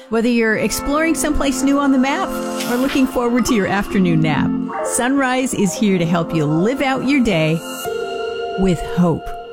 Whether you're exploring someplace new on the map or looking forward to your afternoon nap, Sunrise is here to help you live out your day with hope.